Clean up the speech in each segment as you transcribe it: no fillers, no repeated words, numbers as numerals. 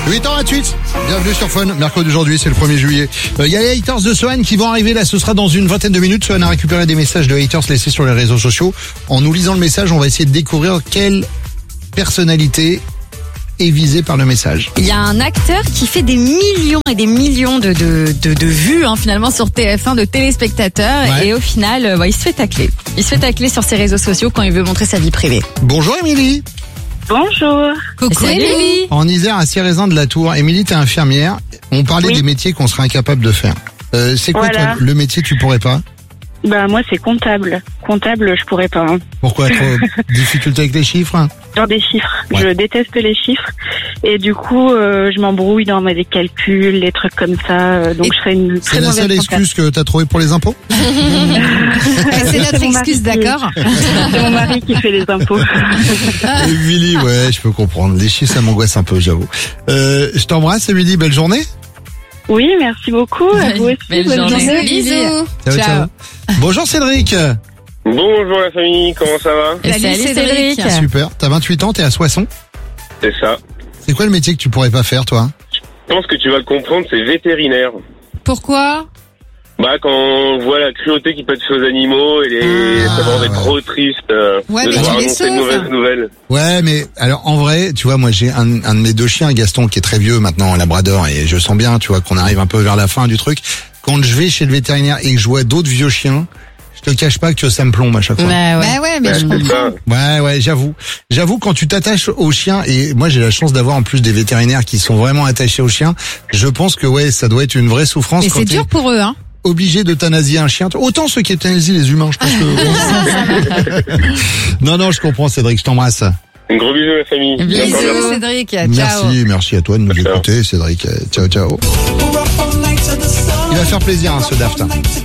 8h28, bienvenue sur Fun. Mercredi d'aujourd'hui, c'est le 1er juillet. Il y a les haters de Sohan qui vont arriver là, ce sera dans une vingtaine de minutes. Sohan a récupéré des messages de haters laissés sur les réseaux sociaux. En nous lisant le message, on va essayer de découvrir quelle personnalité est visée par le message. Il y a un acteur qui fait des millions et des millions de vues finalement sur TF1, de téléspectateurs, et au final, il se fait tacler. Il se fait tacler sur ses réseaux sociaux quand il veut montrer sa vie privée. Bonjour Émilie. Bonjour. Coucou Émilie. En Isère, à Cérézin de la Tour. Émilie, t'es infirmière. On parlait des métiers qu'on serait incapable de faire. C'est quoi toi, le métier que tu pourrais pas? Moi c'est comptable. Comptable, je pourrais pas. Pourquoi? Trop difficulté avec les chiffres? Genre des chiffres. Je déteste les chiffres. Et du coup, je m'embrouille dans mes calculs, des trucs comme ça. Donc je serais une très C'est la mauvaise seule comptable. excuse que t'as trouvée pour les impôts? C'est notre excuse, d'accord? C'est mon mari qui fait les impôts. Émilie, ouais, je peux comprendre. Les chiffres, ça m'angoisse un peu, j'avoue. Je t'embrasse, Émilie. Belle journée. Oui, merci beaucoup. À vous aussi. Belle bonne journée. journée. Bisous. Ciao. Bonjour Cédric. Bonjour la famille, comment ça va? Salut Cédric. Super. T'as 28 ans, t'es à Soissons. C'est ça. C'est quoi le métier que tu pourrais pas faire, toi? Je pense que tu vas le comprendre, c'est vétérinaire. Pourquoi? Quand on voit la cruauté qui peut être faite aux animaux et ça va être trop triste de mais devoir tu les annoncer une sauves. mauvaise nouvelle. Ouais, mais alors en vrai, tu vois, moi j'ai un de mes deux chiens, Gaston, qui est très vieux maintenant, un labrador, et je sens bien, tu vois, qu'on arrive un peu vers la fin du truc. Quand je vais chez le vétérinaire et que je vois d'autres vieux chiens, je te cache pas que ça me plombe à chaque fois. Mais je C'est comprends. ça. Ouais, j'avoue quand tu t'attaches aux chiens, et moi j'ai la chance d'avoir en plus des vétérinaires qui sont vraiment attachés aux chiens, je pense que ça doit être une vraie souffrance. Mais quand c'est t'es dur pour eux, obligé d'euthanasier un chien. Autant ceux qui euthanasient les humains, je pense que... Non, je comprends Cédric, je t'embrasse. Un gros bisou la famille. Bisous Cédric. Ciao. Merci à toi de nous écouter Cédric. Ciao. Il va faire plaisir ce Daft.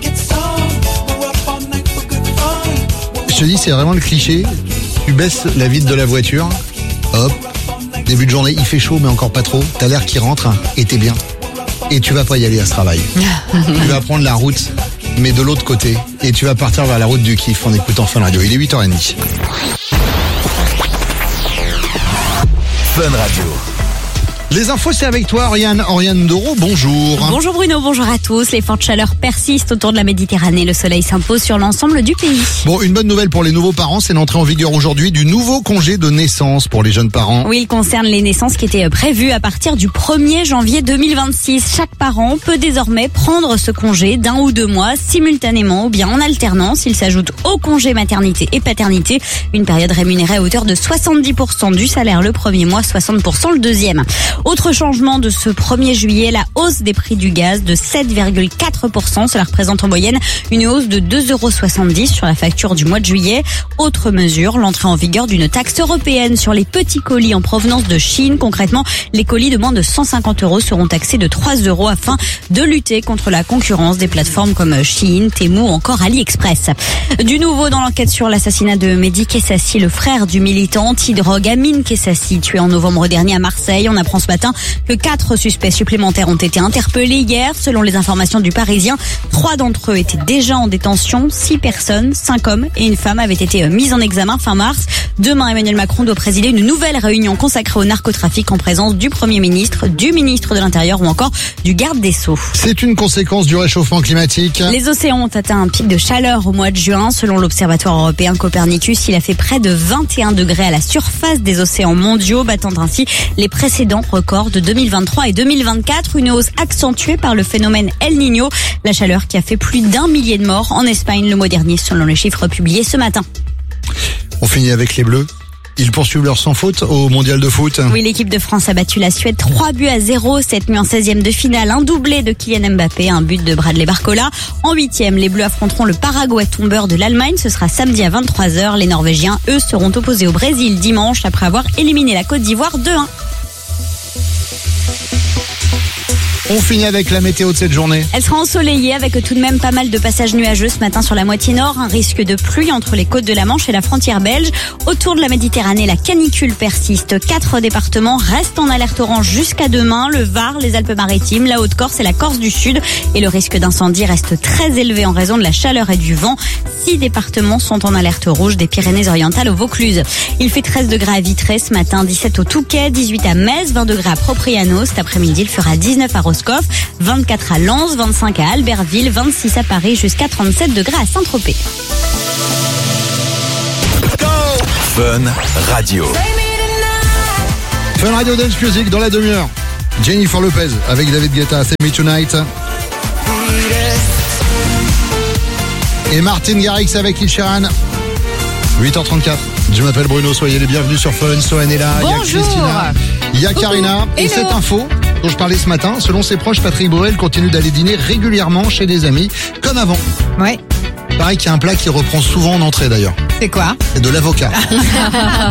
Je te dis, c'est vraiment le cliché. Tu baisses la vitre de la voiture, hop, début de journée, il fait chaud mais encore pas trop, t'as l'air qui rentre et t'es bien. Et tu vas pas y aller à ce travail. Tu vas prendre la route, mais de l'autre côté, et tu vas partir vers la route du kiff en écoutant Fun Radio. Il est 8h30. Fun Radio. Les infos, c'est avec toi, Oriane Doro, bonjour. Bonjour Bruno, bonjour à tous. Les fortes chaleurs persistent autour de la Méditerranée. Le soleil s'impose sur l'ensemble du pays. Bon, une bonne nouvelle pour les nouveaux parents, c'est l'entrée en vigueur aujourd'hui du nouveau congé de naissance pour les jeunes parents. Oui, il concerne les naissances qui étaient prévues à partir du 1er janvier 2026. Chaque parent peut désormais prendre ce congé d'1 ou 2 mois simultanément ou bien en alternance. Il s'ajoute au congé maternité et paternité. Une période rémunérée à hauteur de 70% du salaire le premier mois, 60% le deuxième. Autre changement de ce 1er juillet, la hausse des prix du gaz de 7,4%. Cela représente en moyenne une hausse de 2,70 € sur la facture du mois de juillet. Autre mesure, l'entrée en vigueur d'une taxe européenne sur les petits colis en provenance de Chine. Concrètement, les colis de moins de 150 € seront taxés de 3 € afin de lutter contre la concurrence des plateformes comme Shein, Temu ou encore AliExpress. Du nouveau dans l'enquête sur l'assassinat de Mehdi Kessassi, le frère du militant anti-drogue Amine Kessassi, tué en novembre dernier à Marseille. On apprend ce matin que 4 suspects supplémentaires ont été interpellés hier. Selon les informations du Parisien, 3 d'entre eux étaient déjà en détention. 6 personnes, 5 hommes et une femme avaient été mises en examen fin mars. Demain, Emmanuel Macron doit présider une nouvelle réunion consacrée au narcotrafic en présence du Premier ministre, du ministre de l'Intérieur ou encore du garde des Sceaux. C'est une conséquence du réchauffement climatique. Les océans ont atteint un pic de chaleur au mois de juin. Selon l'Observatoire européen Copernicus, il a fait près de 21 degrés à la surface des océans mondiaux, battant ainsi les précédents records de 2023 et 2024. Une hausse accentuée par le phénomène El Niño. La chaleur qui a fait plus d'1 millier de morts en Espagne le mois dernier, selon les chiffres publiés ce matin. On finit avec les Bleus. Ils poursuivent leur sans faute au mondial de foot. Oui, l'équipe de France a battu la Suède 3-0 cette nuit en 16e de finale. Un doublé de Kylian Mbappé, un but de Bradley Barcola. En 8e, les Bleus affronteront le Paraguay tombeur de l'Allemagne. Ce sera samedi à 23h. Les Norvégiens, eux, seront opposés au Brésil dimanche après avoir éliminé la Côte d'Ivoire 2-1. On finit avec la météo de cette journée. Elle sera ensoleillée avec tout de même pas mal de passages nuageux ce matin sur la moitié nord. Un risque de pluie entre les côtes de la Manche et la frontière belge. Autour de la Méditerranée, la canicule persiste. 4 départements restent en alerte orange jusqu'à demain. Le Var, les Alpes-Maritimes, la Haute-Corse et la Corse du Sud. Et le risque d'incendie reste très élevé en raison de la chaleur et du vent. 6 départements sont en alerte rouge, des Pyrénées-Orientales aux Vaucluse. Il fait 13 degrés à Vitré ce matin, 17 au Touquet, 18 à Metz, 20 degrés à Propriano. Cet après-midi, il fera 19 à Roscoff, 24 à Lens, 25 à Albertville, 26 à Paris, jusqu'à 37 degrés à Saint-Tropez. Fun Radio. Fun Radio Dance Music dans la demi-heure. Jennifer Lopez avec David Guetta, C'est Me Tonight. Et Martin Garrix avec Ed Sheeran. 8h34. Je m'appelle Bruno, soyez les bienvenus sur Fun. Sohan est là, il y a Christina, il y a Karina. Et cette info dont je parlais ce matin, selon ses proches, Patrick Bruel continue d'aller dîner régulièrement chez des amis, comme avant. Ouais. Pareil qu'il y a un plat qui reprend souvent en entrée d'ailleurs. C'est quoi? C'est de l'avocat.